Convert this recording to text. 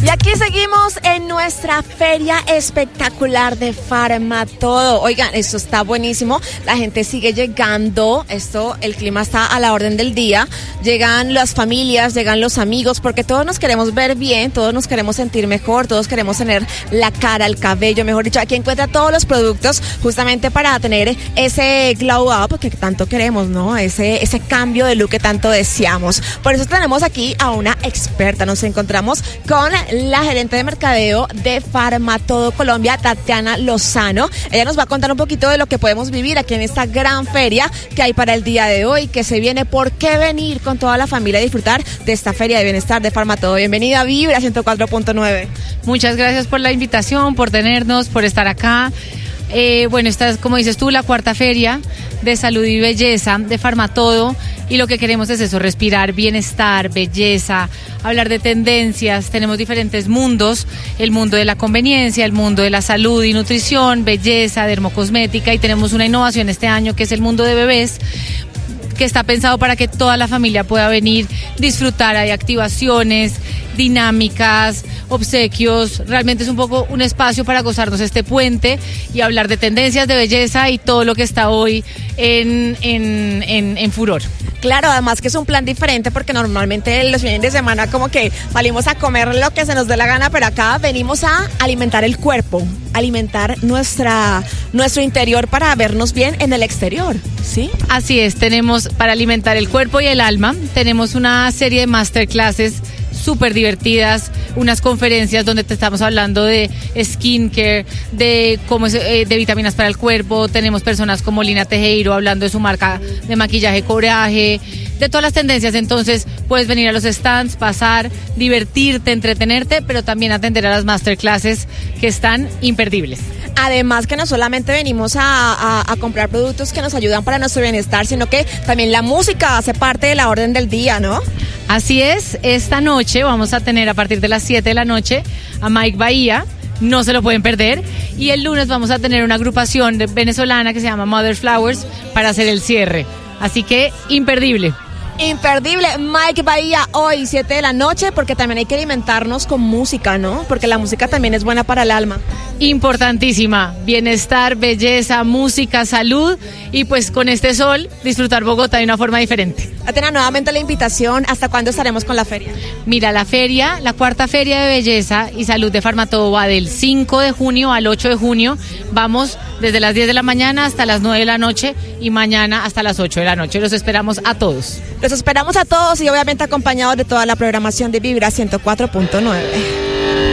Y aquí seguimos en nuestra feria espectacular de Farmatodo. Oigan, esto está buenísimo. La gente sigue llegando. El clima está a la orden del día. Llegan las familias, llegan los amigos, porque todos nos queremos ver bien, todos nos queremos sentir mejor, todos queremos tener la cara, el cabello, mejor dicho. Aquí encuentra todos los productos justamente para tener ese glow up que tanto queremos, ¿no? Ese cambio de look que tanto deseamos. Por eso tenemos aquí a una experta. Nos encontramos con la gerente de mercadeo de Farmatodo Colombia, Tatiana Lozano. Ella nos va a contar un poquito de lo que podemos vivir aquí en esta gran feria que hay para el día de hoy, que se viene. ¿Por qué venir con toda la familia a disfrutar de esta feria de bienestar de Farmatodo? Bienvenida a Vibra 104.9. Muchas gracias por la invitación, por tenernos, por estar acá. Bueno, esta es, como dices tú, la cuarta feria de salud y belleza de Farmatodo, y lo que queremos es eso, respirar bienestar, belleza, hablar de tendencias. Tenemos diferentes mundos: el mundo de la conveniencia, el mundo de la salud y nutrición, belleza, dermocosmética, y tenemos una innovación este año que es el mundo de bebés, que está pensado para que toda la familia pueda venir, disfrutar. Hay activaciones, dinámicas, obsequios. Realmente es un poco un espacio para gozarnos este puente y hablar de tendencias de belleza y todo lo que está hoy en furor. Claro, además que es un plan diferente, porque normalmente los fines de semana como que salimos a comer lo que se nos dé la gana, pero acá venimos a alimentar el cuerpo, alimentar nuestro interior para vernos bien en el exterior, ¿sí? Así es, tenemos para alimentar el cuerpo y el alma, tenemos una serie de masterclasses súper divertidas, unas conferencias donde te estamos hablando de skincare, de cómo de vitaminas para el cuerpo. Tenemos personas como Lina Tejero hablando de su marca de maquillaje Coraje, de todas las tendencias. Entonces puedes venir a los stands, pasar, divertirte, entretenerte, pero también atender a las masterclasses que están imperdibles. Además que no solamente venimos a comprar productos que nos ayudan para nuestro bienestar, sino que también la música hace parte de la orden del día, ¿no? Así es, esta noche vamos a tener a partir de las 7 de la noche a Mike Bahía, no se lo pueden perder, y el lunes vamos a tener una agrupación venezolana que se llama Mother Flowers para hacer el cierre, así que imperdible. Imperdible, Mike Bahía hoy 7 de la noche, porque también hay que alimentarnos con música, ¿no? Porque la música también es buena para el alma. Importantísima, bienestar, belleza, música, salud, y pues con este sol disfrutar Bogotá de una forma diferente. Tatiana, nuevamente la invitación. ¿Hasta cuándo estaremos con la feria? Mira, la feria, la cuarta feria de belleza y salud de Farmatodo va del 5 de junio al 8 de junio. Vamos desde las 10 de la mañana hasta las 9 de la noche y mañana hasta las 8 de la noche. Los esperamos a todos. Los esperamos a todos y obviamente acompañados de toda la programación de Vibra 104.9.